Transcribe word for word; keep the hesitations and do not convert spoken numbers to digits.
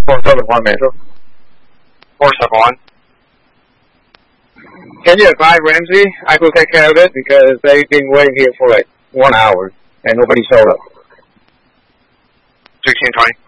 four seven one Metro. four seven one. Can you advise Ramsey? I could take care of it because they've been waiting here for like one hour and nobody showed up. sixteen twenty.